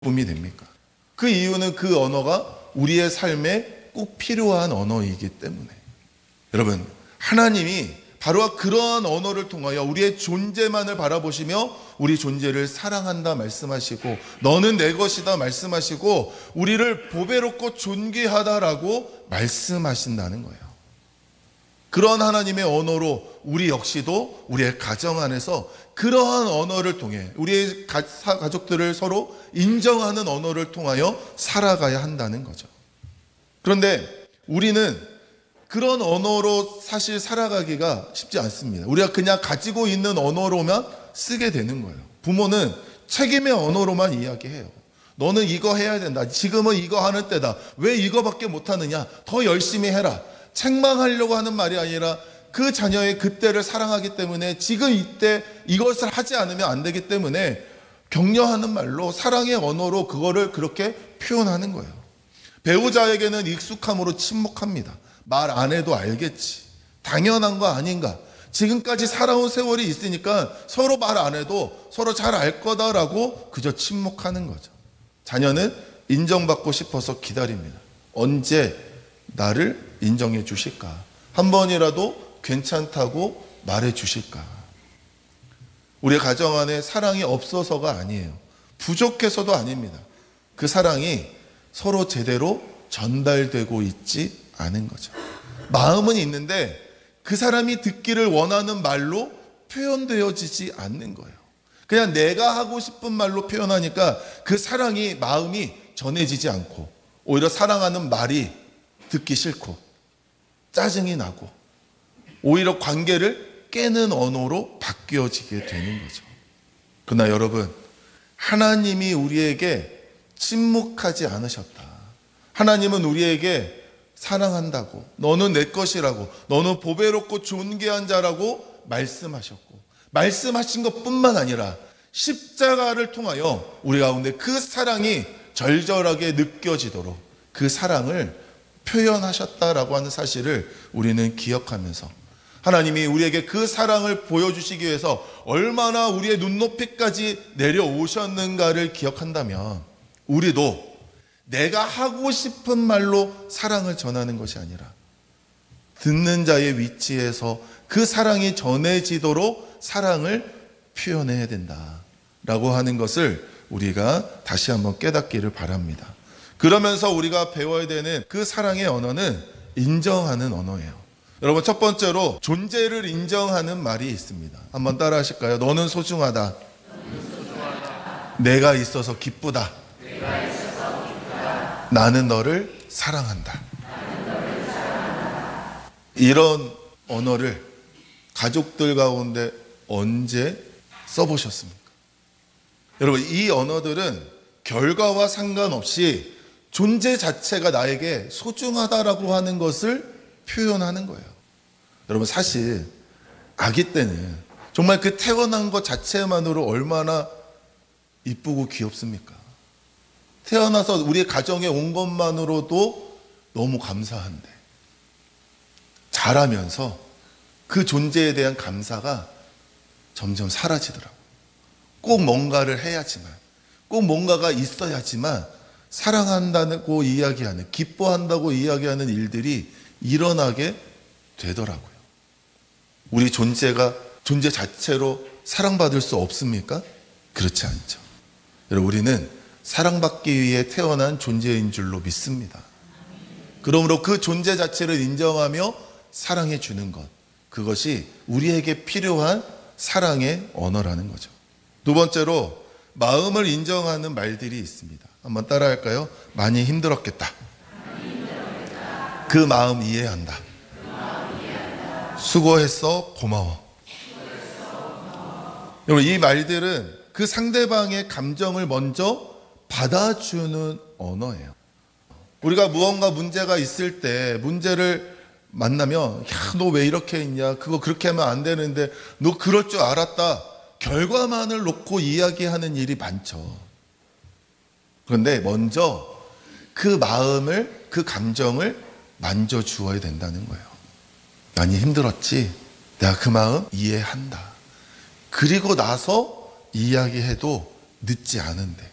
도움이 됩니까? 그 이유는 그 언어가 우리의 삶에 꼭 필요한 언어이기 때문에. 여러분, 하나님이 바로 그러한 언어를 통하여 우리의 존재만을 바라보시며 우리 존재를 사랑한다 말씀하시고, 너는 내 것이다 말씀하시고, 우리를 보배롭고 존귀하다라고 말씀하신다는 거예요. 그런 하나님의 언어로 우리 역시도 우리의 가정 안에서 그러한 언어를 통해 우리의 가족들을 서로 인정하는 언어를 통하여 살아가야 한다는 거죠. 그런데 우리는 그런 언어로 사실 살아가기가 쉽지 않습니다. 우리가 그냥 가지고 있는 언어로만 쓰게 되는 거예요. 부모는 책임의 언어로만 이야기해요. 너는 이거 해야 된다. 지금은 이거 하는 때다. 왜 이거밖에 못하느냐? 더 열심히 해라. 책망하려고 하는 말이 아니라 그 자녀의 그때를 사랑하기 때문에 지금 이때 이것을 하지 않으면 안 되기 때문에 격려하는 말로, 사랑의 언어로 그거를 그렇게 표현하는 거예요. 배우자에게는 익숙함으로 침묵합니다. 말 안 해도 알겠지. 당연한 거 아닌가. 지금까지 살아온 세월이 있으니까 서로 말 안 해도 서로 잘 알 거다라고 그저 침묵하는 거죠. 자녀는 인정받고 싶어서 기다립니다. 언제 나를 인정해 주실까? 한 번이라도 괜찮다고 말해 주실까? 우리 가정 안에 사랑이 없어서가 아니에요. 부족해서도 아닙니다. 그 사랑이 서로 제대로 전달되고 있지 않은 거죠. 마음은 있는데 그 사람이 듣기를 원하는 말로 표현되어지지 않는 거예요. 그냥 내가 하고 싶은 말로 표현하니까 그 사랑이, 마음이 전해지지 않고 오히려 사랑하는 말이 듣기 싫고 짜증이 나고 오히려 관계를 깨는 언어로 바뀌어지게 되는 거죠. 그러나 여러분, 하나님이 우리에게 침묵하지 않으셨다. 하나님은 우리에게 사랑한다고, 너는 내 것이라고, 너는 보배롭고 존귀한 자라고 말씀하셨고, 말씀하신 것뿐만 아니라 십자가를 통하여 우리 가운데 그 사랑이 절절하게 느껴지도록 그 사랑을 표현하셨다라고 하는 사실을 우리는 기억하면서, 하나님이 우리에게 그 사랑을 보여주시기 위해서 얼마나 우리의 눈높이까지 내려오셨는가를 기억한다면, 우리도 내가 하고 싶은 말로 사랑을 전하는 것이 아니라 듣는 자의 위치에서 그 사랑이 전해지도록 사랑을 표현해야 된다라고 하는 것을 우리가 다시 한번 깨닫기를 바랍니다. 그러면서 우리가 배워야 되는 그 사랑의 언어는 인정하는 언어예요. 여러분, 첫 번째로 존재를 인정하는 말이 있습니다. 한번 따라 하실까요? 너는 소중하다. 내가 있어서 기쁘다. 나는 너를 사랑한다. 이런 언어를 가족들 가운데 언제 써보셨습니까? 여러분, 이 언어들은 결과와 상관없이 존재 자체가 나에게 소중하다라고 하는 것을 표현하는 거예요. 여러분, 사실 아기 때는 정말 그 태어난 것 자체만으로 얼마나 이쁘고 귀엽습니까? 태어나서 우리 가정에 온 것만으로도 너무 감사한데, 자라면서 그 존재에 대한 감사가 점점 사라지더라고요. 꼭 뭔가를 해야지만, 꼭 뭔가가 있어야지만 사랑한다고 이야기하는, 기뻐한다고 이야기하는 일들이 일어나게 되더라고요. 우리 존재 자체로 사랑받을 수 없습니까? 그렇지 않죠. 여러분, 우리는 사랑받기 위해 태어난 존재인 줄로 믿습니다. 그러므로 그 존재 자체를 인정하며 사랑해 주는 것, 그것이 우리에게 필요한 사랑의 언어라는 거죠. 두 번째로 마음을 인정하는 말들이 있습니다. 한번 따라 할까요? 많이 힘들었겠다. 그 마음 이해한다. 수고했어. 고마워. 여러분, 이 말들은 그 상대방의 감정을 먼저 받아주는 언어예요. 우리가 무언가 문제가 있을 때 문제를 만나면, 야, 너 왜 이렇게 했냐? 그거 그렇게 하면 안 되는데 너 그럴 줄 알았다. 결과만을 놓고 이야기하는 일이 많죠. 그런데 먼저 그 마음을, 그 감정을 만져주어야 된다는 거예요. 많이 힘들었지? 내가 그 마음 이해한다. 그리고 나서 이야기해도 늦지 않은데.